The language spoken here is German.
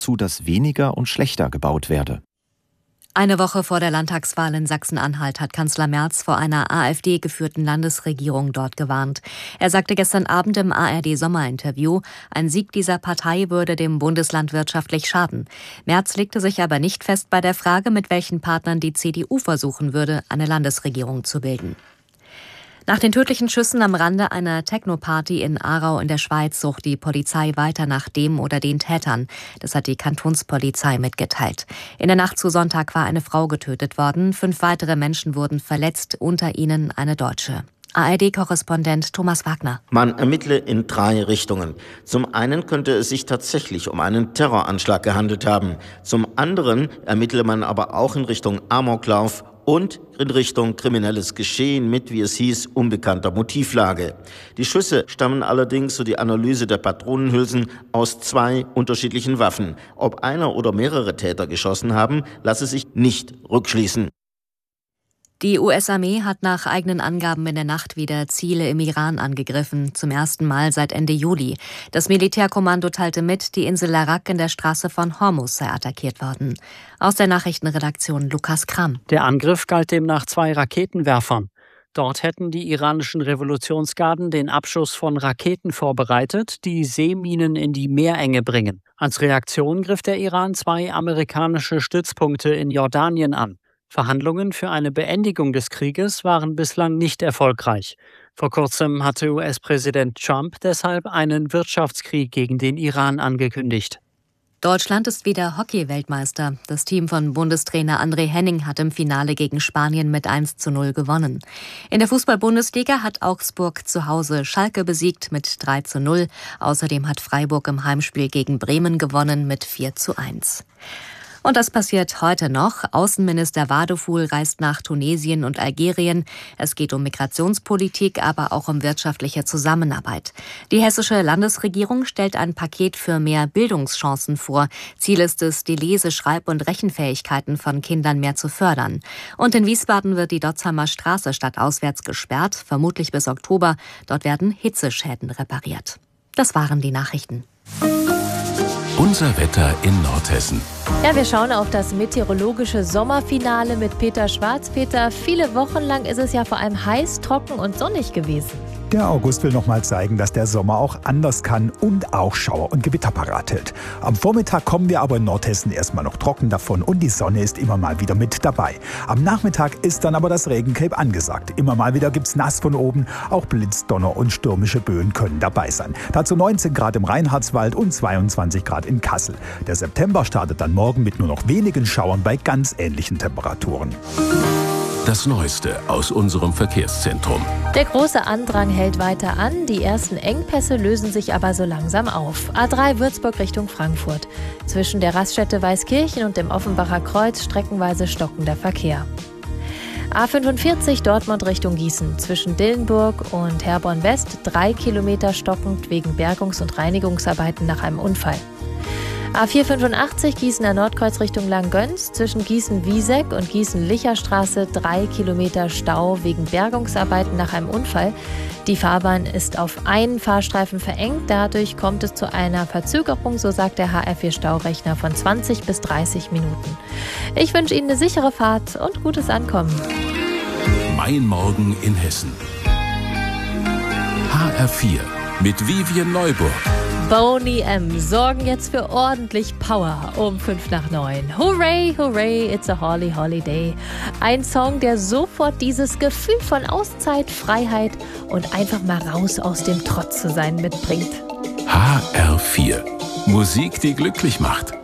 zu, dass weniger und schlechter gebaut werde. Eine Woche vor der Landtagswahl in Sachsen-Anhalt hat Kanzler Merz vor einer AfD-geführten Landesregierung dort gewarnt. Er sagte gestern Abend im ARD-Sommerinterview, ein Sieg dieser Partei würde dem Bundesland wirtschaftlich schaden. Merz legte sich aber nicht fest bei der Frage, mit welchen Partnern die CDU versuchen würde, eine Landesregierung zu bilden. Nach den tödlichen Schüssen am Rande einer Techno-Party in Aarau in der Schweiz sucht die Polizei weiter nach dem oder den Tätern. Das hat die Kantonspolizei mitgeteilt. In der Nacht zu Sonntag war eine Frau getötet worden. 5 weitere Menschen wurden verletzt, unter ihnen eine Deutsche. ARD-Korrespondent Thomas Wagner. Man ermittle in 3 Richtungen. Zum einen könnte es sich tatsächlich um einen Terroranschlag gehandelt haben. Zum anderen ermittle man aber auch in Richtung Amoklauf und in Richtung kriminelles Geschehen mit, wie es hieß, unbekannter Motivlage. Die Schüsse stammen allerdings, so die Analyse der Patronenhülsen, aus 2 unterschiedlichen Waffen. Ob einer oder mehrere Täter geschossen haben, lasse sich nicht rückschließen. Die US-Armee hat nach eigenen Angaben in der Nacht wieder Ziele im Iran angegriffen, zum ersten Mal seit Ende Juli. Das Militärkommando teilte mit, die Insel Larak in der Straße von Hormuz sei attackiert worden. Aus der Nachrichtenredaktion Lukas Kramm. Der Angriff galt demnach 2 Raketenwerfern. Dort hätten die iranischen Revolutionsgarden den Abschuss von Raketen vorbereitet, die Seeminen in die Meerenge bringen. Als Reaktion griff der Iran 2 amerikanische Stützpunkte in Jordanien an. Verhandlungen für eine Beendigung des Krieges waren bislang nicht erfolgreich. Vor kurzem hatte US-Präsident Trump deshalb einen Wirtschaftskrieg gegen den Iran angekündigt. Deutschland ist wieder Hockey-Weltmeister. Das Team von Bundestrainer André Henning hat im Finale gegen Spanien mit 1:0 gewonnen. In der Fußball-Bundesliga hat Augsburg zu Hause Schalke besiegt mit 3:0. Außerdem hat Freiburg im Heimspiel gegen Bremen gewonnen mit 4:1. Und das passiert heute noch. Außenminister Wadeful reist nach Tunesien und Algerien. Es geht um Migrationspolitik, aber auch um wirtschaftliche Zusammenarbeit. Die hessische Landesregierung stellt ein Paket für mehr Bildungschancen vor. Ziel ist es, die Lese-, Schreib- und Rechenfähigkeiten von Kindern mehr zu fördern. Und in Wiesbaden wird die Dotzheimer Straße stadtauswärts gesperrt, vermutlich bis Oktober. Dort werden Hitzeschäden repariert. Das waren die Nachrichten. Unser Wetter in Nordhessen. Ja, wir schauen auf das meteorologische Sommerfinale mit Peter Schwarz. Peter, viele Wochen lang ist es ja vor allem heiß, trocken und sonnig gewesen. Der August will nochmal zeigen, dass der Sommer auch anders kann und auch Schauer und Gewitter parat hält. Am Vormittag kommen wir aber in Nordhessen erstmal noch trocken davon und die Sonne ist immer mal wieder mit dabei. Am Nachmittag ist dann aber das Regencape angesagt. Immer mal wieder gibt's nass von oben, auch Blitz, Donner und stürmische Böen können dabei sein. Dazu 19 Grad im Reinhardswald und 22 Grad in Kassel. Der September startet dann morgen mit nur noch wenigen Schauern bei ganz ähnlichen Temperaturen. Das Neueste aus unserem Verkehrszentrum. Der große Andrang hält weiter an, die ersten Engpässe lösen sich aber so langsam auf. A3 Würzburg Richtung Frankfurt. Zwischen der Raststätte Weißkirchen und dem Offenbacher Kreuz streckenweise stockender Verkehr. A45 Dortmund Richtung Gießen. Zwischen Dillenburg und Herborn West 3 Kilometer stockend wegen Bergungs- und Reinigungsarbeiten nach einem Unfall. A485 Gießener Nordkreuz Richtung Langgöns. Zwischen Gießen-Wieseck und Gießen-Licherstraße 3 Kilometer Stau wegen Bergungsarbeiten nach einem Unfall. Die Fahrbahn ist auf einen Fahrstreifen verengt. Dadurch kommt es zu einer Verzögerung, so sagt der HR4-Staurechner, von 20 bis 30 Minuten. Ich wünsche Ihnen eine sichere Fahrt und gutes Ankommen. Mein Morgen in Hessen. HR4 mit Vivian Neuburg. Boney M. sorgen jetzt für ordentlich Power um 8:55. Hooray, hooray, it's a holly holiday. Ein Song, der sofort dieses Gefühl von Auszeit, Freiheit und einfach mal raus aus dem Trotz zu sein mitbringt. HR4. Musik, die glücklich macht.